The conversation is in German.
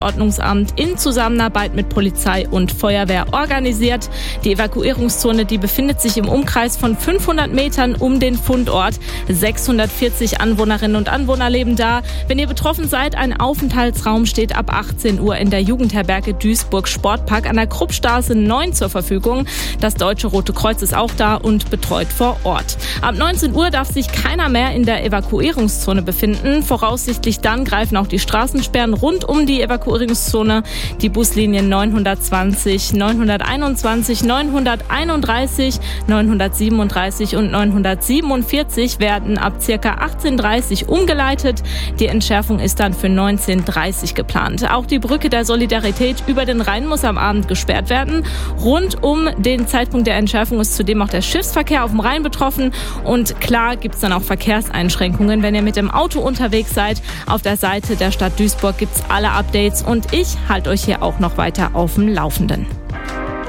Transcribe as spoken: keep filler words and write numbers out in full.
Ordnungsamt in Zusammenarbeit mit Polizei und Feuerwehr organisiert. Die Evakuierungszone, die befindet sich im Umkreis von fünfhundert Metern um den Fundort. sechshundertvierzig Anwohnerinnen und Anwohner leben da. Wenn ihr betroffen seid, ein Aufenthaltsraum steht ab achtzehn Uhr in der Jugendherberge Duisburg Sportpark an der Kruppstraße neun zur Verfügung. Das Deutsche Rote Kreuz ist auch da und betreut vor Ort. Ab neunzehn Uhr darf sich keiner mehr in der Evakuierungszone befinden. Voraussichtlich dann greifen auch die Straßensperren rund um die Evakuierungszone. Die Buslinien neunhundertzwanzig, neunhunderteinundzwanzig, neunhunderteinunddreißig, neunhundertsiebenunddreißig und neunhundertsiebenundvierzig werden ab ca. achtzehn Uhr dreißig umgeleitet. Die Entschärfung ist dann für neunzehn Uhr dreißig geplant. Auch die Brücke der Solidarität über den Rhein muss am Abend gesperrt werden. Rund um den Zeitpunkt der Entschärfung ist zudem auch der Schiffsverkehr auf dem Rhein betroffen. Und klar gibt es dann auch Verkehrseinschränkungen, wenn ihr mit dem Auto unterwegs seid. Auf der Seite der Stadt Duisburg gibt es alle Updates und ich halte euch hier auch noch weiter auf dem Laufenden.